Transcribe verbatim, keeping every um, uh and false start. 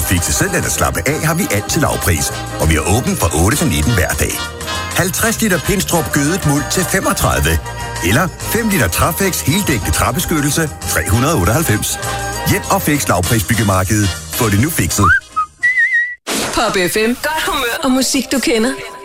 For fikse selv eller slappe af har vi altid lavpris, og vi er åbent fra otte til nitten hver dag. halvtreds liter Pinstrup gødet muld til femogtredive. Eller fem liter Trafex heldækkende træbeskyttelse tre hundrede otteoghalvfems. Hjem og Fix lavprisbyggemarkedet. Få det nu fikset. Pop F M. Godt humør og musik, du kender.